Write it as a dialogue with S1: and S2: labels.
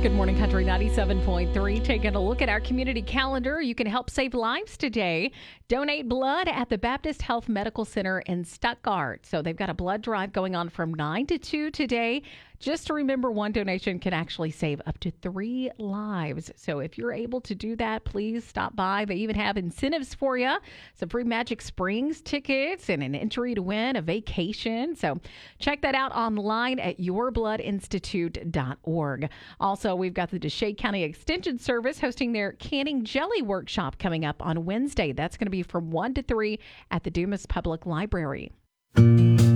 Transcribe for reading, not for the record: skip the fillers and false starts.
S1: Good morning, Country 97.3. Taking a look at our community calendar. You can help save lives today. Donate blood at the Baptist Health Medical Center in Stuttgart. So they've got a blood drive going on from 9 to 2 today. Just to remember, one donation can actually save up to 3 lives. So if you're able to do that, please stop by. They even have incentives for you. Some free Magic Springs tickets and an entry to win a vacation. So check that out online at yourbloodinstitute.org. Also, we've got the Deshae County Extension Service hosting their canning jelly workshop coming up on Wednesday. That's going to be from 1 to 3 at the Dumas Public Library.